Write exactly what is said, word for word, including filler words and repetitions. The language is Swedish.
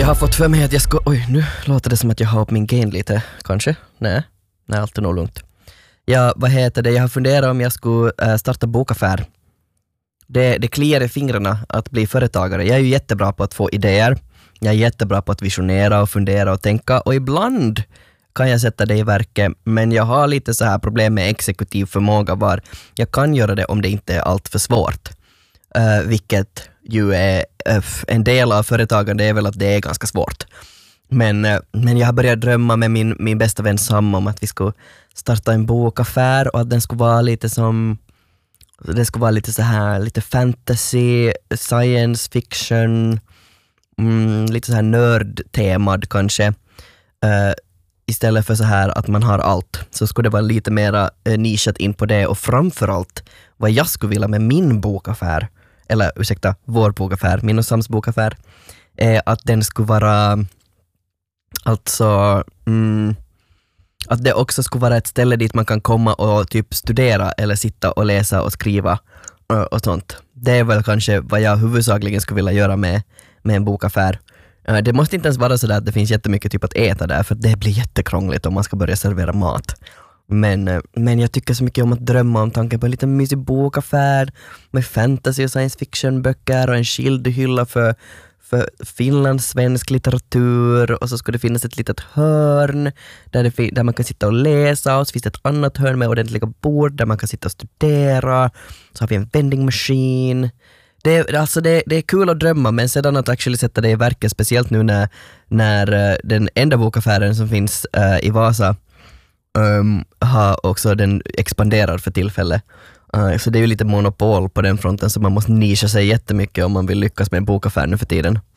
har fått för mig att jag ska... Oj, nu låter det som att jag har upp min gain lite. Kanske? Nej. Nej, allt är nog lugnt. Ja, vad heter det? Jag har funderat om jag skulle äh, starta bokaffär. Det, det kliar i fingrarna att bli företagare. Jag är ju jättebra på att få idéer. Jag är jättebra på att visionera och fundera och tänka. Och ibland kan jag sätta det i verket. Men jag har lite så här problem med exekutiv förmåga var jag kan göra det om det inte är allt för svårt. Uh, vilket ju är uh, en del av företagande är väl att det är ganska svårt. Men, uh, men jag har börjat drömma med min, min bästa vän Sam om att vi skulle starta en bokaffär och att den skulle vara lite som det skulle vara lite så här lite fantasy, science fiction, mm, lite så här nördtemad kanske. Uh, istället för så här att man har allt så skulle det vara lite mera uh, nischat in på det och framförallt vad jag skulle vilja med min bokaffär eller ursäkta, vår bokaffär, min och Sams bokaffär, är att den skulle vara alltså mm, att det också skulle vara ett ställe dit man kan komma och typ studera eller sitta och läsa och skriva och, och sånt. Det är väl kanske vad jag huvudsakligen skulle vilja göra med, med en bokaffär. Det måste inte ens vara så där att det finns jättemycket typ att äta där, för det blir jättekrångligt om man ska börja servera mat. Men, men jag tycker så mycket om att drömma om tanken på en liten mysig bokaffär med fantasy och science fiction böcker och en skildhylla för, för finlandssvensk litteratur, och så skulle det finnas ett litet hörn där, det, där man kan sitta och läsa, och så finns det ett annat hörn med ordentliga bord där man kan sitta och studera, så har vi en vending machine. Det, alltså det, det är kul att drömma, men sedan att actually sätta det i verket, speciellt nu när, när den enda bokaffären som finns uh, i Vasa Um, har också den expanderar för tillfället. Uh, så det är ju lite monopol på den fronten, så man måste nischa sig jättemycket om man vill lyckas med en bokaffär nu för tiden.